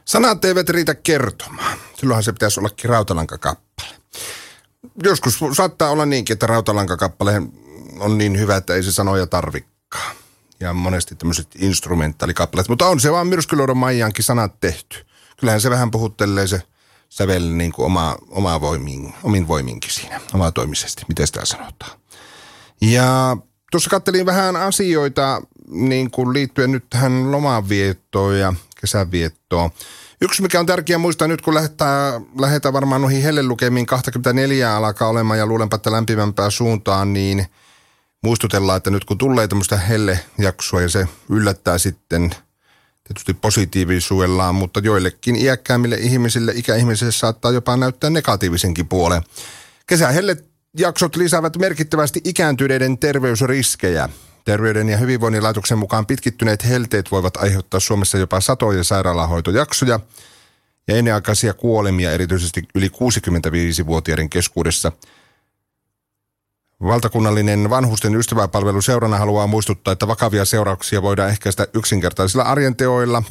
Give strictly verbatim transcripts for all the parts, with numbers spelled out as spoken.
Sanat eivät riitä kertomaan. Silloinhan se pitäisi ollakin rautalankakappale. Joskus saattaa olla niinkin, että rautalankakappale on niin hyvä, että ei se sanoja tarvikkaa. Ja monesti tämmöiset instrumentaalikappaleet. Mutta on se vaan Myrskyluodon Maijankin sanat tehty. Kyllähän se vähän puhuttelee se sävel niin kuin oma, oma voimin, omin voiminkin siinä. Omatoimisesti, miten sitä sanotaan. Ja tuossa kattelin vähän asioita niin kuin liittyen nyt tähän lomanviettoon ja kesänviettoon. Yksi, mikä on tärkeää muistaa nyt, kun lähdetään, lähdetään varmaan noihin hellelukemiin kaksikymmentäneljä alkaa olemaan ja luulenpa, että lämpimämpää suuntaan, niin muistutellaan, että nyt kun tulee tämmöistä hellejaksoa ja se yllättää sitten tietysti positiivisuudellaan, mutta joillekin iäkkäämmille ihmisille, ikäihmisille saattaa jopa näyttää negatiivisenkin puolen. Kesän hellejaksot lisäävät merkittävästi ikääntyneiden terveysriskejä. Terveyden ja hyvinvoinnin laitoksen mukaan pitkittyneet helteet voivat aiheuttaa Suomessa jopa satoja sairaalahoitojaksoja ja ennenaikaisia kuolemia erityisesti yli kuusikymmentäviisivuotiaiden keskuudessa. Valtakunnallinen vanhusten ystäväpalvelu seurana haluaa muistuttaa, että vakavia seurauksia voidaan ehkäistä yksinkertaisilla arjen teoilla.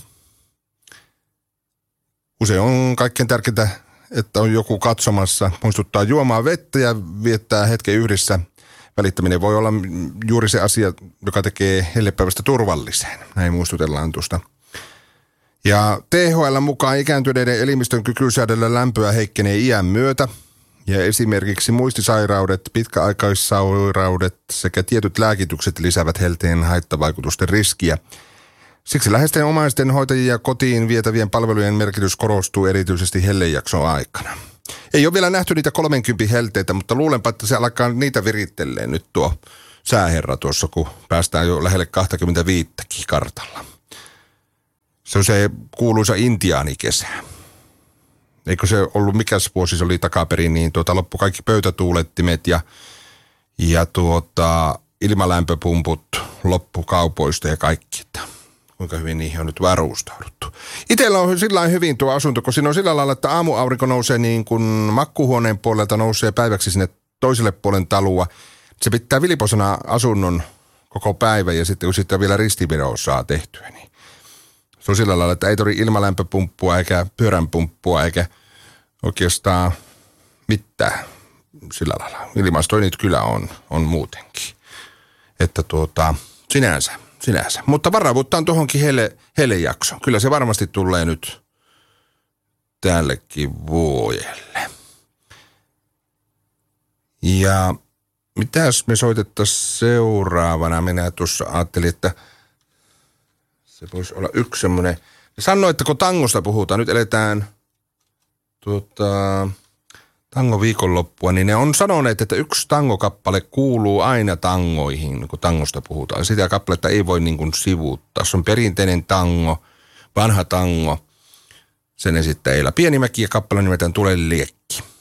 Usein on kaikkein tärkeintä, että on joku katsomassa, muistuttaa juomaan vettä ja viettää hetken yhdessä. Välittäminen voi olla juuri se asia, joka tekee hellepäivästä turvalliseen. Näin muistutellaan tuosta. Ja T H L mukaan ikääntyneiden elimistön kyky säädellä lämpöä heikkenee iän myötä. Ja esimerkiksi muistisairaudet, pitkäaikaissairaudet sekä tietyt lääkitykset lisäävät helteen haittavaikutusten riskiä. Siksi läheisten omaisten hoitajia kotiin vietävien palvelujen merkitys korostuu erityisesti hellejakson aikana. Ei ole vielä nähty niitä kolmenkympin helteitä, mutta luulenpa, että se alkaa niitä viritteleen nyt tuo sääherra tuossa, kun päästään jo lähelle kaksikymmentäviisi kartalla. Se on se kuuluisa intiaanikesä. Eikö se ollut, mikäs vuosi se oli takaperin, niin tuota loppu kaikki pöytätuulettimet ja, ja tuota, ilmalämpöpumput loppu kaupoista ja kaikki. Kuinka hyvin niihin on nyt varustauduttu. Itsellä on sillä hyvin tuo asunto, kun siinä on sillä lailla, että aamuaurinko nousee niin kuin makkuhuoneen puolelta, nousee päiväksi sinne toiselle puolen talua. Se pitää viliposana asunnon koko päivän ja sitten kun sitten vielä ristivero saa tehtyä, niin se on sillä lailla, että ei tori ilmalämpöpumppua eikä pyöränpumppua eikä oikeastaan mitään sillä lailla. Ilmastoinnit kyllä on, on muutenkin. Että tuota, sinänsä. Sinänsä. Mutta varavuutta on tuohonkin helle, hellejakso. Kyllä se varmasti tulee nyt tällekin vuodelle. Ja mitäs me soitettaisiin seuraavana? Minä tuossa ajattelin, että se voisi olla yksi semmoinen. Sano, että kun tangosta puhutaan, nyt eletään tuota, tango viikonloppua, niin ne on sanoneet, että yksi tangokappale kuuluu aina tangoihin, kun tangosta puhutaan. Sitä kappaletta ei voi niin kuin sivuuttaa. Se on perinteinen tango, vanha tango. Sen esittäjillä Pienimäki ja kappale nimeltään Tule liekki.